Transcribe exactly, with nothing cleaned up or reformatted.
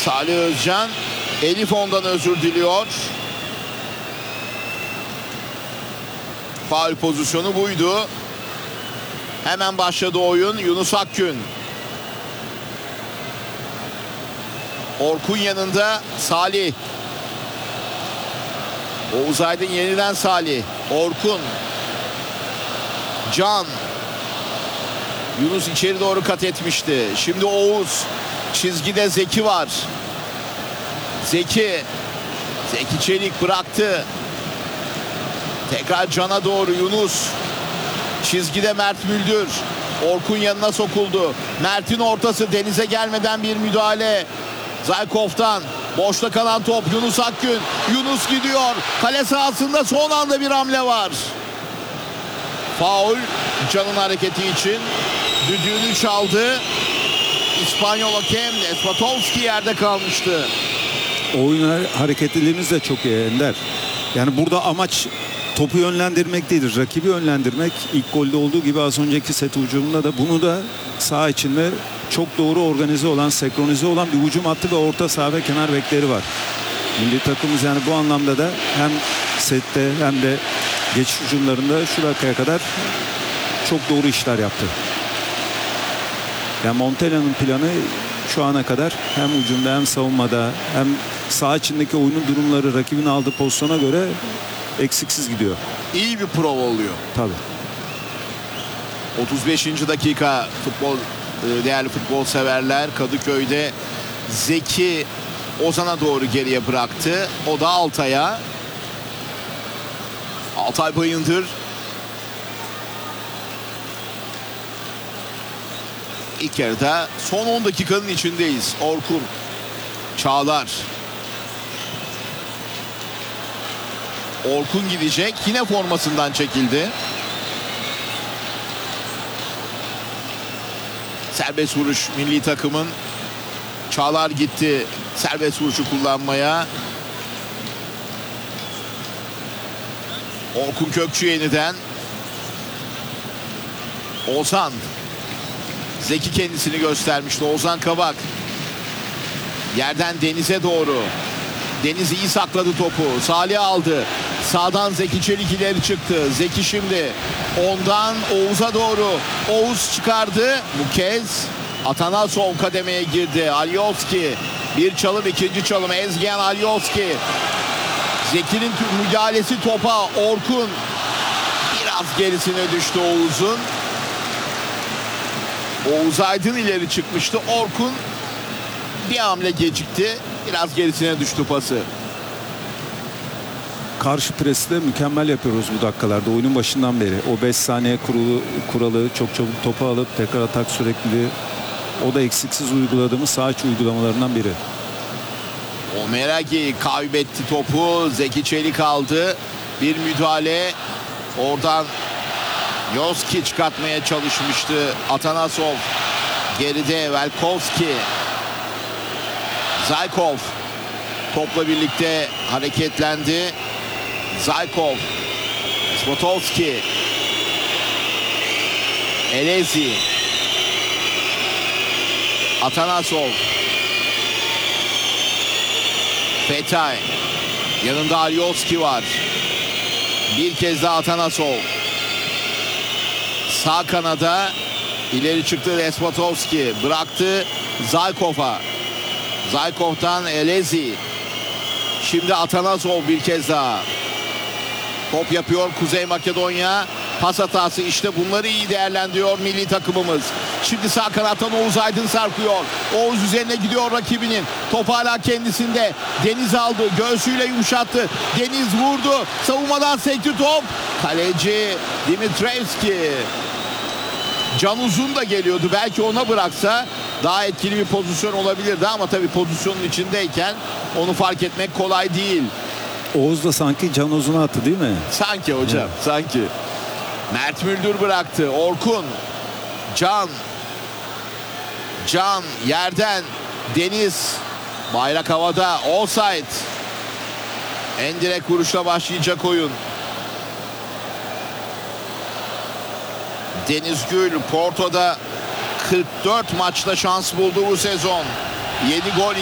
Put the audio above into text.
Salih Özcan. Elif ondan özür diliyor. Faul pozisyonu buydu. Hemen başladı oyun. Yunus Akgün. Orkun yanında Salih. Oğuz Aydın yeniden Salih. Orkun. Can. Yunus içeri doğru kat etmişti. Şimdi Oğuz. Çizgide Zeki var. Zeki. Zeki Çelik bıraktı. Tekrar Can'a doğru Yunus. Çizgide Mert Müldür. Orkun yanına sokuldu. Mert'in ortası, denize gelmeden bir müdahale. Zaykov'tan boşta kalan top Yunus Akgün. Yunus gidiyor. Kale sahasında son anda bir hamle var. Faul Can'ın hareketi için. Düdüğünü çaldı. İspanyol hakem Despotovski yerde kalmıştı. Oyun hareketlerimiz de çok iyi Ender. Yani burada amaç topu yönlendirmek değildir. Rakibi yönlendirmek. İlk golde olduğu gibi az önceki set hücumunda da bunu da saha içinde çok doğru organize olan, senkronize olan bir hücum hattı ve orta saha ve kenar bekleri var. Milli takımımız yani bu anlamda da hem sette hem de geçiş hücumlarında şu dakikaya kadar çok doğru işler yaptı. Yani Montella'nın planı şu ana kadar hem hücumda hem savunmada hem saha içindeki oyunun durumları rakibin aldığı pozisyona göre eksiksiz gidiyor. İyi bir prova oluyor. Tabii. otuz beşinci dakika futbol, değerli futbol severler. Kadıköy'de Zeki Ozan'a doğru geriye bıraktı. O da Altay'a. Altay Bayındır. İlk yarıda son on dakikanın içindeyiz. Orkun. Çağlar. Orkun gidecek. Yine formasından çekildi. Serbest vuruş milli takımın. Çağlar gitti serbest vuruşu kullanmaya. Orkun Kökçü yeniden. Ozan. Zeki kendisini göstermişti. Ozan Kabak. Yerden Deniz'e doğru. Deniz iyi sakladı topu. Salih aldı. Sağdan Zeki Çelik ileri çıktı. Zeki şimdi ondan Oğuz'a doğru. Oğuz çıkardı. Bu kez Atanasov kademeye girdi. Alioski. Bir çalım, ikinci çalım. Ezgen Alioski. Zeki'nin müdahalesi topa. Orkun biraz gerisine düştü Oğuz'un. Oğuz Aydın ileri çıkmıştı. Orkun bir hamle gecikti. Biraz gerisine düştü pası. Karşı presi de mükemmel yapıyoruz bu dakikalarda oyunun başından beri. O beş saniye kuralı, kuralı çok çabuk topu alıp tekrar atak sürekliliği, o da eksiksiz uyguladığımız saha içi uygulamalarından biri. Omeragi kaybetti topu. Zeki Çelik aldı. Bir müdahale. Oradan Yoski çıkartmaya çalışmıştı. Atanasov geride. Velkovski. Zaykov topla birlikte hareketlendi. Zaykov. Spotovski. Elezi. Atanasov. Fetay. Yanında Alioski var. Bir kez daha Atanasov. Sağ kanada ileri çıktı Despotovski. Bıraktı Zaykov'a. Zaykov'tan Elezi. Şimdi Atanasov bir kez daha. Top yapıyor Kuzey Makedonya. Pas hatası, işte bunları iyi değerlendiriyor milli takımımız. Şimdi sağ kanattan Oğuz Aydın sarkıyor. Oğuz üzerine gidiyor rakibinin. Top hala kendisinde. Deniz aldı. Göğsüyle yumuşattı. Deniz vurdu. Savunmadan sekti top. Kaleci Dimitrevski. Can Uzun da geliyordu. Belki ona bıraksa daha etkili bir pozisyon olabilirdi ama tabii pozisyonun içindeyken onu fark etmek kolay değil. Oğuz da sanki Can Uzun'a attı değil mi? Sanki hocam, evet. sanki. Mert Müldür bıraktı. Orkun. Can. Can yerden. Deniz. Bayrak havada. Offside. En direkt vuruşla başlayacak oyun. Deniz Gül Porto'da kırk dört maçta şans buldu bu sezon. yedi gol,